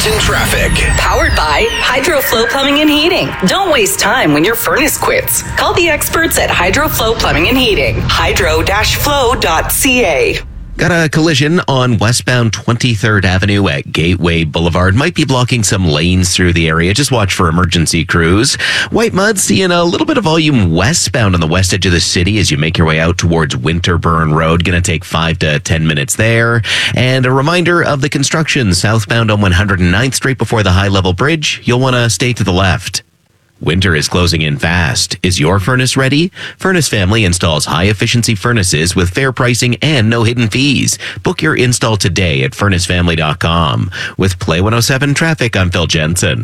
Edmonton traffic. Powered by HydroFlow Plumbing and Heating. Don't waste time when your furnace quits. Call the experts at HydroFlow Plumbing and Heating. hydro-flow.ca. Got a collision on westbound 23rd Avenue at Gateway Boulevard. Might be blocking some lanes through the area. Just watch for emergency crews. White Mud seeing a little bit of volume westbound on the west edge of the city as you make your way out towards Winterburn Road. Going to take 5 to 10 minutes there. And a reminder of the construction southbound on 109th straight before the high-level bridge. You'll want to stay to the left. Winter is closing in fast. Is your furnace ready? Furnace Family installs high-efficiency furnaces with fair pricing and no hidden fees. Book your install today at furnacefamily.com. With Play 107 Traffic, I'm Phil Jensen.